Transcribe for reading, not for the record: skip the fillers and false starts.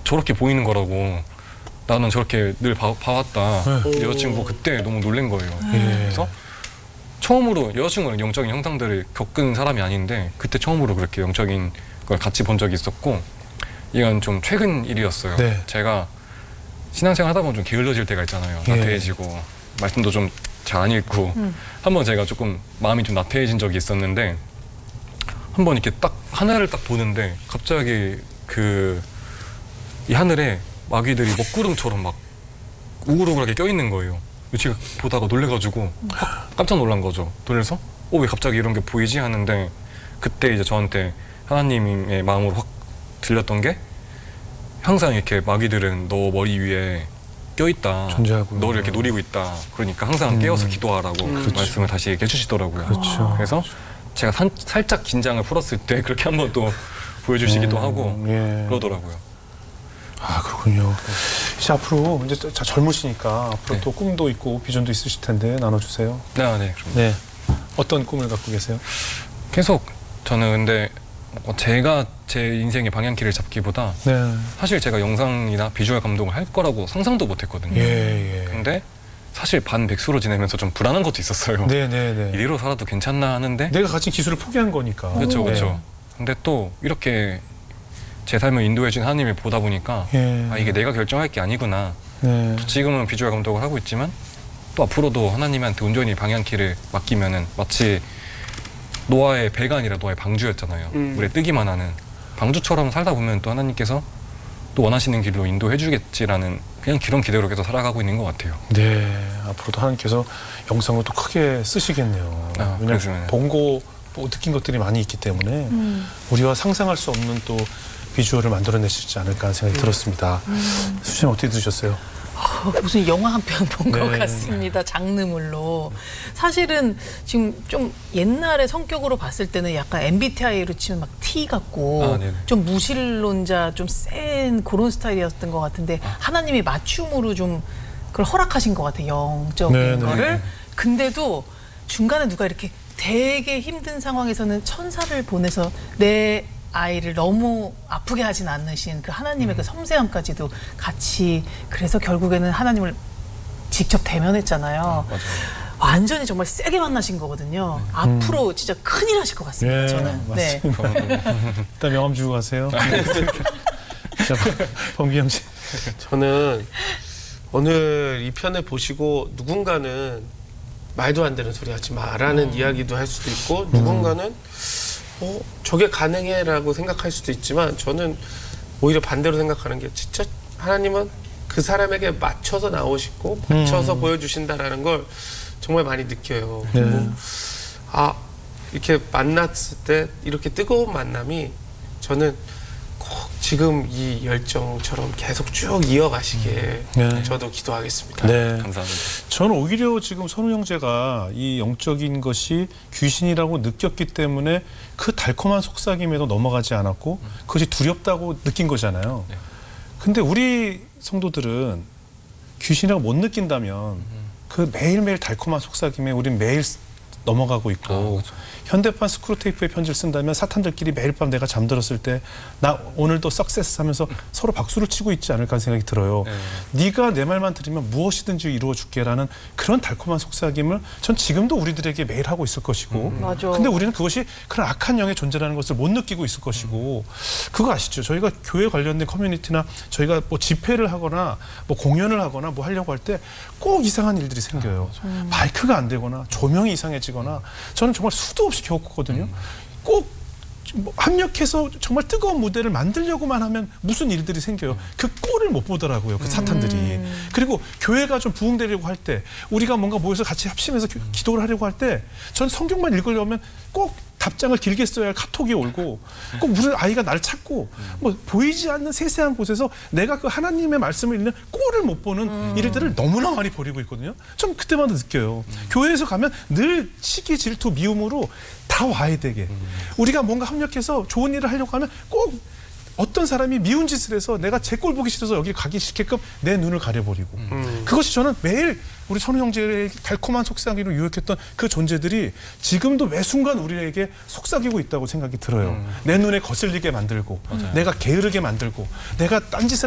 저렇게 보이는 거라고. 나는 저렇게 늘 봐왔다. 여자친구 그때 너무 놀란 거예요. 그래서 처음으로 여자친구랑 영적인 형상들을 겪은 사람이 아닌데 그때 처음으로 그렇게 영적인 걸 같이 본 적이 있었고 이건 좀 최근 일이었어요. 네. 제가 신앙생활 하다 보면 좀 게을러질 때가 있잖아요. 나태해지고 말씀도 좀 잘 안 읽고 한번 제가 조금 마음이 좀 나태해진 적이 있었는데 한번 이렇게 딱 하늘을 딱 보는데 갑자기 이 하늘에 마귀들이 먹구름처럼 막 우글우글하게 껴있는 거예요. 제가 보다가 놀래가지고 확 깜짝 놀란 거죠. 놀라서 왜 갑자기 이런 게 보이지 하는데 그때 이제 저한테 하나님의 마음으로 확 들렸던 게 항상 이렇게 마귀들은 너 머리 위에 껴있다. 존재하고 너를 이렇게 노리고 있다. 그러니까 항상 깨어서 기도하라고 말씀을 다시 얘기해 주시더라고요. 그렇죠. 그래서 제가 살짝 긴장을 풀었을 때 그렇게 한번 또 보여주시기도 하고 그러더라고요. 아, 그렇군요. 이제 앞으로 이제 젊으시니까 앞으로 또 꿈도 있고 비전도 있으실 텐데 나눠주세요. 네. 네. 어떤 꿈을 갖고 계세요? 계속 저는 근데 제가 제 인생의 방향키를 잡기보다 사실 제가 영상이나 비주얼 감독을 할 거라고 상상도 못 했거든요. 근데 사실 반백수로 지내면서 좀 불안한 것도 있었어요. 이대로 살아도 괜찮나 하는데 내가 가진 기술을 포기한 거니까. 그렇죠. 근데 또 이렇게 제 삶을 인도해 준 하나님을 보다 보니까 이게 내가 결정할 게 아니구나. 지금은 비주얼 감독을 하고 있지만 또 앞으로도 하나님한테 온전히 방향키를 맡기면은 마치 노아의 배가 아니라 노아의 방주였잖아요. 물에 뜨기만 하는 방주처럼 살다 보면 또 하나님께서 또 원하시는 길로 인도해 주겠지라는 그냥 그런 기대로 계속 살아가고 있는 것 같아요. 네, 앞으로도 하나님께서 영상을 또 크게 쓰시겠네요. 왜냐하면 본고 느낀 것들이 많이 있기 때문에 우리와 상상할 수 없는 또 비주얼을 만들어내시지 않을까 하는 생각이 들었습니다. 수진 어떻게 드셨어요? 무슨 영화 한 편 본 것 같습니다. 장르물로. 사실은 지금 좀 옛날의 성격으로 봤을 때는 약간 MBTI로 치면 막 T 같고 좀 무신론자 좀 센 그런 스타일이었던 것 같은데 하나님이 맞춤으로 좀 그걸 허락하신 것 같아요. 영적인 거를. 근데도 중간에 누가 이렇게 되게 힘든 상황에서는 천사를 보내서 내 아이를 너무 아프게 하진 않으신 그 하나님의 그 섬세함까지도 같이 그래서 결국에는 하나님을 직접 대면했잖아요. 완전히 정말 세게 만나신 거거든요. 앞으로 진짜 큰일 하실 것 같습니다. 저는. 맞습니다. 일단 명함 주고 가세요. 자, 범기영 씨. 저는 오늘 이 편을 보시고 누군가는 말도 안 되는 소리 하지 마라는 이야기도 할 수도 있고 누군가는 저게 가능해 라고 생각할 수도 있지만 저는 오히려 반대로 생각하는 게 진짜 하나님은 그 사람에게 맞춰서 나오시고 맞춰서 보여주신다라는 걸 정말 많이 느껴요. 그리고 이렇게 만났을 때 이렇게 뜨거운 만남이 저는 꼭 지금 이 열정처럼 계속 쭉 이어가시게 저도 기도하겠습니다. 감사합니다. 저는 오히려 지금 선우 형제가 이 영적인 것이 귀신이라고 느꼈기 때문에 그 달콤한 속삭임에도 넘어가지 않았고 그것이 두렵다고 느낀 거잖아요. 근데 우리 성도들은 귀신이라고 못 느낀다면 그 매일매일 달콤한 속삭임에 우린 매일 넘어가고 있고 현대판 스크루테이프의 편지를 쓴다면 사탄들끼리 매일 밤 내가 잠들었을 때 나 오늘도 석세스 하면서 서로 박수를 치고 있지 않을까 하는 생각이 들어요. 네가 내 말만 들으면 무엇이든지 이루어 줄게라는 그런 달콤한 속삭임을 전 지금도 우리들에게 매일 하고 있을 것이고 근데 우리는 그것이 그런 악한 영의 존재라는 것을 못 느끼고 있을 것이고 그거 아시죠? 저희가 교회 관련된 커뮤니티나 저희가 뭐 집회를 하거나 뭐 공연을 하거나 뭐 하려고 할 때 꼭 이상한 일들이 생겨요. 마이크가 안 되거나 조명이 이상해지거나 저는 정말 수도 없이 겪었거든요. 꼭 합력해서 정말 뜨거운 무대를 만들려고만 하면 무슨 일들이 생겨요. 그 꼴을 못 보더라고요. 그 사탄들이. 그리고 교회가 좀 부흥되려고 할 때 우리가 뭔가 모여서 같이 합심해서 기도를 하려고 할 때 전 성경만 읽으려면 꼭 답장을 길게 써야 할 카톡이 올고 꼭 무슨 아이가 날 찾고 뭐 보이지 않는 세세한 곳에서 내가 그 하나님의 말씀을 읽는 꼴을 못 보는 일들을 너무나 많이 벌이고 있거든요. 좀 그때마다 느껴요. 교회에서 가면 늘 시기, 질투, 미움으로 다 와야 되게. 우리가 뭔가 합력해서 좋은 일을 하려고 하면 꼭 어떤 사람이 미운 짓을 해서 내가 제 꼴 보기 싫어서 여기 가기 싫게끔 내 눈을 가려버리고 그것이 저는 매일 우리 선우 형제의 달콤한 속삭이로 유혹했던 그 존재들이 지금도 매 순간 우리에게 속삭이고 있다고 생각이 들어요. 내 눈에 거슬리게 만들고 내가 게으르게 만들고 내가 딴짓을